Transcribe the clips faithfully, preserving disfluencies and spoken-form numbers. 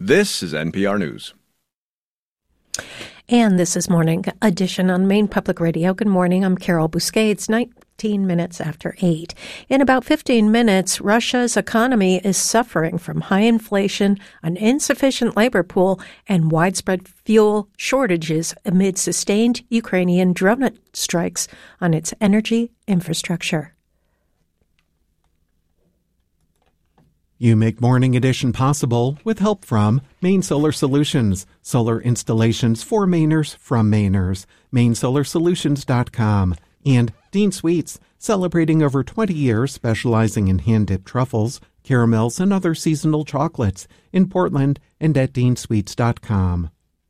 This is N P R News. And this is Morning Edition on Maine Public Radio. Good morning. I'm Carol Bousquet. It's nineteen minutes after eight. In about fifteen minutes, Russia's economy is suffering from high inflation, an insufficient labor pool, and widespread fuel shortages amid sustained Ukrainian drone strikes on its energy infrastructure. You make Morning Edition possible with help from Maine Solar Solutions, solar installations for Mainers from Mainers, maine solar solutions dot com, and Dean Sweets, celebrating over twenty years specializing in hand-dipped truffles, caramels, and other seasonal chocolates in Portland and at dean sweets dot com.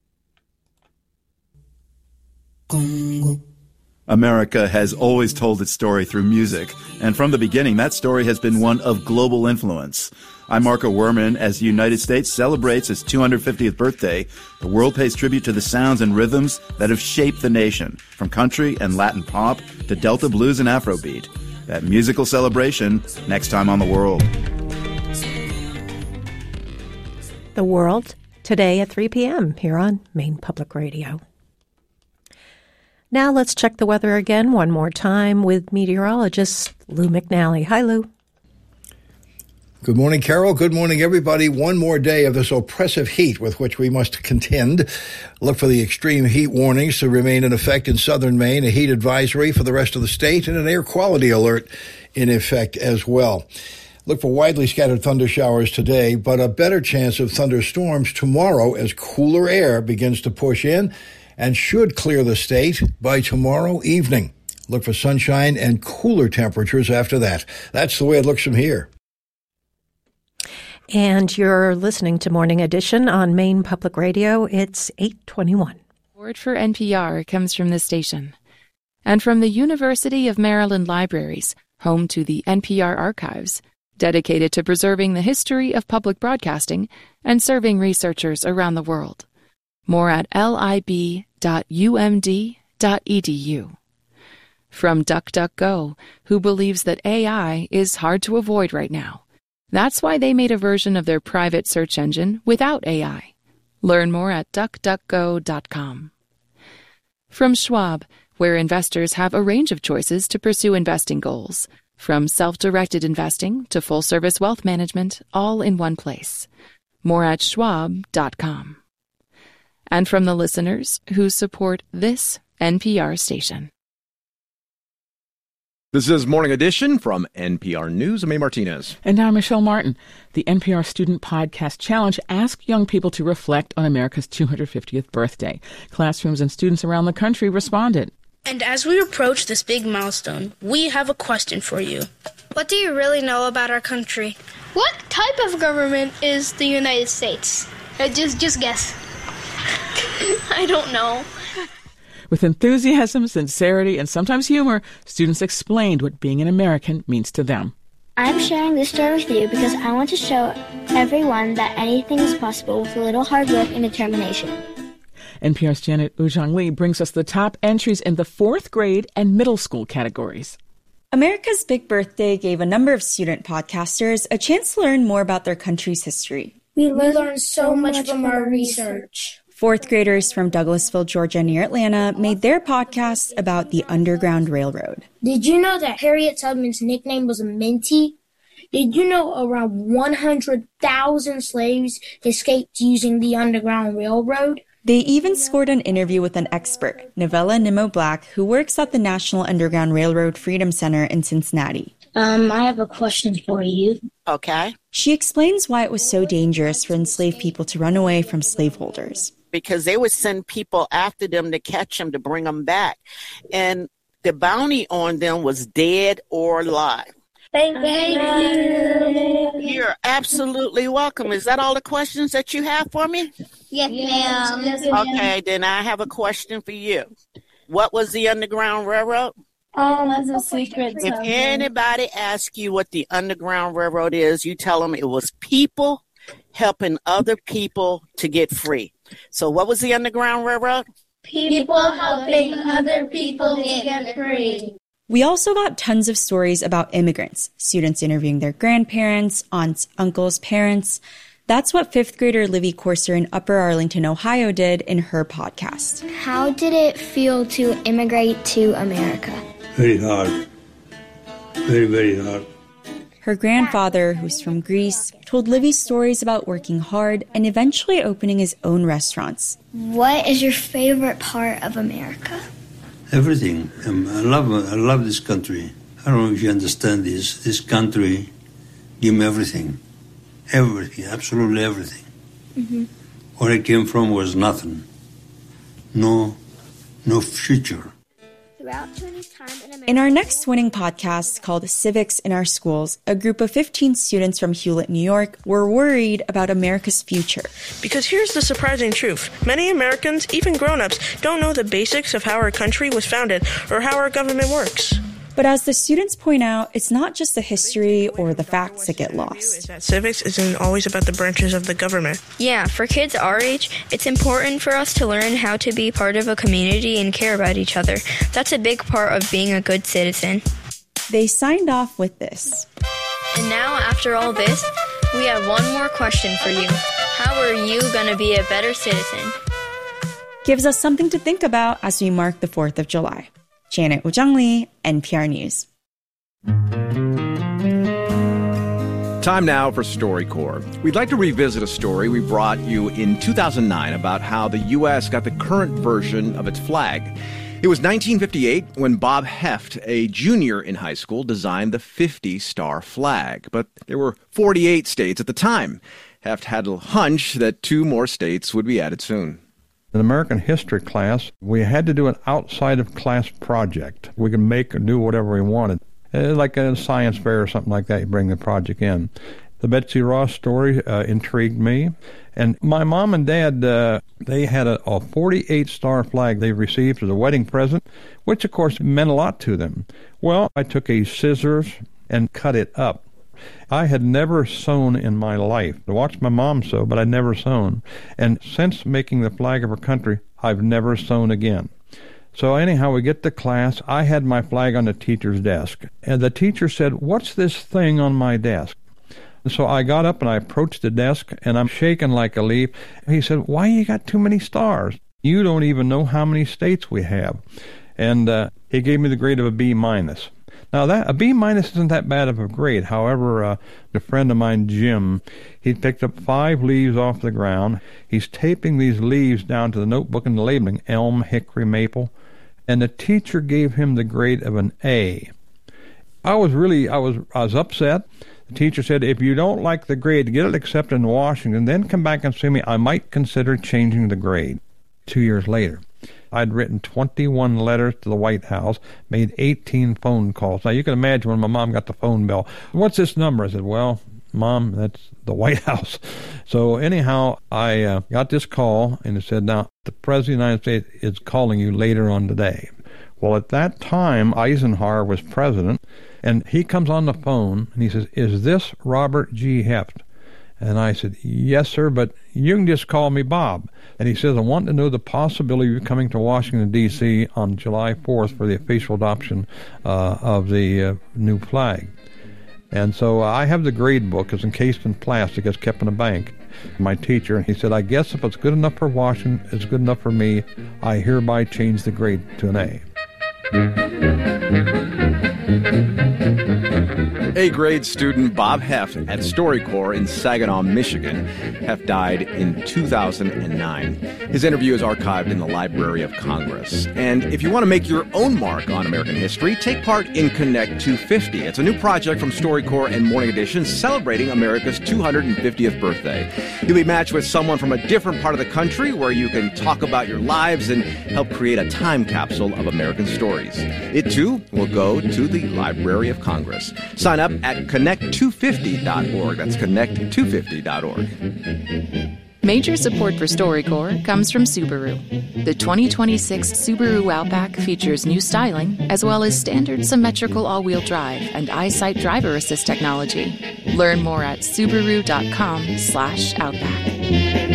America has always told its story through music, and from the beginning, that story has been one of global influence. I'm Marco Werman. As the United States celebrates its two hundred fiftieth birthday, the world pays tribute to the sounds and rhythms that have shaped the nation, from country and Latin pop to Delta blues and Afrobeat. That musical celebration, next time on The World. The World, today at three p.m. here on Maine Public Radio. Now let's check the weather again one more time with meteorologist Lou McNally. Hi, Lou. Good morning, Carol. Good morning, everybody. One more day of this oppressive heat with which we must contend. Look for the extreme heat warnings to remain in effect in southern Maine, a heat advisory for the rest of the state, and an air quality alert in effect as well. Look for widely scattered thunder showers today, but a better chance of thunderstorms tomorrow as cooler air begins to push in and should clear the state by tomorrow evening. Look for sunshine and cooler temperatures after that. That's the way it looks from here. And you're listening to Morning Edition on Maine Public Radio. It's eight twenty-one. Word for N P R comes from this station. And from the University of Maryland Libraries, home to the N P R Archives, dedicated to preserving the history of public broadcasting and serving researchers around the world. More at lib dot u m d dot e d u. From DuckDuckGo, who believes that A I is hard to avoid right now. That's why they made a version of their private search engine without A I. Learn more at duck duck go dot com. From Schwab, where investors have a range of choices to pursue investing goals, from self-directed investing to full-service wealth management, all in one place. More at schwab dot com. And from the listeners who support this N P R station. This is Morning Edition from N P R News. I'm A. Martinez. And I'm Michelle Martin. The N P R Student Podcast Challenge asked young people to reflect on America's two hundred fiftieth birthday. Classrooms and students around the country responded. And as we approach this big milestone, we have a question for you. What do you really know about our country? What type of government is the United States? Uh, just, just guess. I don't know. With enthusiasm, sincerity, and sometimes humor, students explained what being an American means to them. I'm sharing this story with you because I want to show everyone that anything is possible with a little hard work and determination. N P R's Janet Ujong Lee brings us the top entries in the fourth grade and middle school categories. America's Big Birthday gave a number of student podcasters a chance to learn more about their country's history. We learned so much from our research. Fourth graders from Douglasville, Georgia, near Atlanta, made their podcasts about the Underground Railroad. Did you know that Harriet Tubman's nickname was Minty? Did you know around one hundred thousand slaves escaped using the Underground Railroad? They even scored an interview with an expert, Novella Nimmo Black, who works at the National Underground Railroad Freedom Center in Cincinnati. Um, I have a question for you. Okay. She explains why it was so dangerous for enslaved people to run away from slaveholders. Because they would send people after them to catch them, to bring them back. And the bounty on them was dead or alive. Thank you. You're absolutely welcome. Is that all the questions that you have for me? Yes, ma'am. Yes, ma'am. Okay, then I have a question for you. What was the Underground Railroad? Oh, that's a secret. If anybody asks you what the Underground Railroad is, you tell them it was people helping other people to get free. So what was the Underground Railroad? People helping other people get free. We also got tons of stories about immigrants, students interviewing their grandparents, aunts, uncles, parents. That's what fifth grader Livy Corser in Upper Arlington, Ohio did in her podcast. How did it feel to immigrate to America? Very hard. Very, very hard. Her grandfather, who's from Greece, told Livy stories about working hard and eventually opening his own restaurants. What is your favorite part of America? Everything. Um, I love I love this country. I don't know if you understand this. This country gives me everything. Everything. Absolutely everything. Mm-hmm. Where I came from was nothing. No, no future. In our next winning podcast called Civics in Our Schools, a group of fifteen students from Hewlett, New York, were worried about America's future. Because here's the surprising truth. Many Americans, even grown-ups, don't know the basics of how our country was founded or how our government works. But as the students point out, it's not just the history or the facts that get lost. That civics isn't always about the branches of the government. Yeah, for kids our age, it's important for us to learn how to be part of a community and care about each other. That's a big part of being a good citizen. They signed off with this. And now, after all this, we have one more question for you. How are you going to be a better citizen? Gives us something to think about as we mark the fourth of July. Janet Woo-jung Lee, N P R News. Time now for StoryCorps. We'd like to revisit a story we brought you in two thousand nine about how the U S got the current version of its flag. It was nineteen fifty-eight when Bob Heft, a junior in high school, designed the fifty-star flag. But there were forty-eight states at the time. Heft had a hunch that two more states would be added soon. In American history class, we had to do an outside-of-class project. We could make or do whatever we wanted. Uh, like a science fair or something like that, you bring the project in. The Betsy Ross story uh, intrigued me. And my mom and dad, uh, they had a, a forty-eight star flag they received as a wedding present, which, of course, meant a lot to them. Well, I took a scissors and cut it up. I had never sewn in my life. I watched my mom sew, but I'd never sewn. And since making the flag of our country, I've never sewn again. So anyhow, we get to class. I had my flag on the teacher's desk. And the teacher said, "What's this thing on my desk?" And so I got up and I approached the desk, and I'm shaking like a leaf. He said, "Why you got too many stars? You don't even know how many states we have." And uh, he gave me the grade of a B minus. Now, that a B minus isn't that bad of a grade. However, uh, a friend of mine, Jim, he picked up five leaves off the ground. He's taping these leaves down to the notebook and the labeling, elm, hickory, maple. And the teacher gave him the grade of an A. I was really, I was, I was upset. The teacher said, "If you don't like the grade, get it accepted in Washington, then come back and see me. I might consider changing the grade." Two years later, I'd written twenty-one letters to the White House, made eighteen phone calls. Now, you can imagine when my mom got the phone bill. "What's this number?" I said, "Well, Mom, that's the White House." So anyhow, I uh, got this call, and it said, "Now, the President of the United States is calling you later on today." Well, at that time, Eisenhower was president, and he comes on the phone, and he says, "Is this Robert G. Heft?" And I said, "Yes, sir, but you can just call me Bob." And he says, "I want to know the possibility of you coming to Washington, D C on July fourth for the official adoption uh, of the uh, new flag." And so I have the grade book. It's encased in plastic. It's kept in a bank. My teacher, and he said, "I guess if it's good enough for Washington, it's good enough for me. I hereby change the grade to an A." A-grade student Bob Heft at StoryCorps in Saginaw, Michigan. Heft died in two thousand nine. His interview is archived in the Library of Congress. And if you want to make your own mark on American history, take part in Connect two fifty. It's a new project from StoryCorps and Morning Edition celebrating America's two hundred fiftieth birthday. You'll be matched with someone from a different part of the country where you can talk about your lives and help create a time capsule of American stories. It, too, will go to the Library of Congress. Sign up at connect two fifty dot org. That's connect two fifty dot org. Major support for StoryCorps comes from Subaru. The twenty twenty-six Subaru Outback features new styling, as well as standard symmetrical all-wheel drive and EyeSight driver assist technology. Learn more at subaru dot com slash outback.